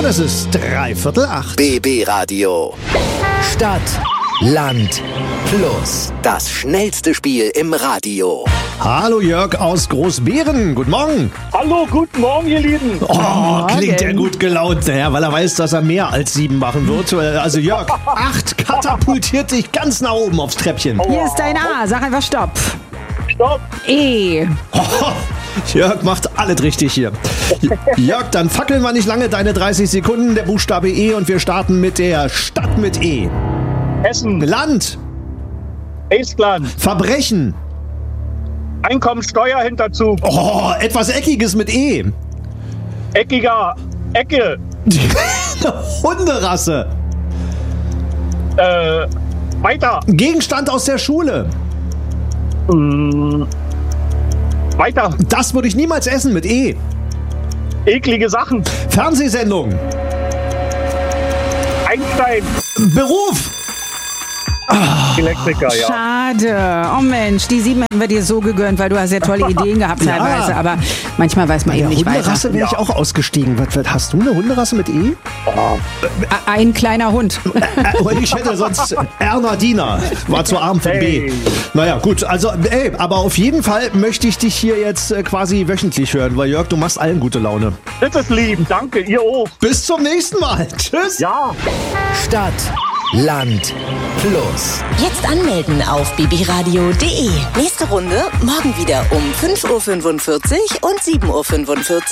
Und es ist 7:45. BB Radio. Stadt, Land, Plus. Das schnellste Spiel im Radio. Hallo Jörg aus Großbeeren. Guten Morgen. Hallo, guten Morgen, ihr Lieben. Oh, klingt er gut gelaunt, weil er weiß, dass er mehr als 7 machen wird. Also Jörg, 8 katapultiert dich ganz nach oben aufs Treppchen. Hier ist dein A. Sag einfach Stopp. Stopp. E. Jörg macht alles richtig hier. Jörg, dann fackeln wir nicht lange deine 30 Sekunden. Der Buchstabe E und wir starten mit der Stadt mit E. Essen. Land. Estland. Verbrechen. Einkommensteuerhinterzug. Oh, etwas Eckiges mit E. Eckiger. Ecke. Hunderasse. Weiter. Gegenstand aus der Schule. Weiter. Das würde ich niemals essen mit E. Eklige Sachen. Fernsehsendung. Einstein. Beruf. Elektriker, ja. Schade. Oh Mensch, die 7 hätten wir dir so gegönnt, weil du hast ja tolle Ideen gehabt Ja. teilweise. Aber manchmal weiß man eben nicht weiter. Hunderasse wäre ich auch ausgestiegen. Was hast du eine Hunderasse mit E? Ein kleiner Hund. Ich hätte sonst Erna Diener. War zu arm für B. Hey. Naja, gut. Also, aber auf jeden Fall möchte ich dich hier jetzt quasi wöchentlich hören, weil Jörg, du machst allen gute Laune. Das ist lieb. Danke, ihr auch. Bis zum nächsten Mal. Tschüss. Ja. Stadt, Land, Plus. Jetzt anmelden auf bbradio.de. Nächste Runde morgen wieder um 5:45 Uhr und 7:45 Uhr.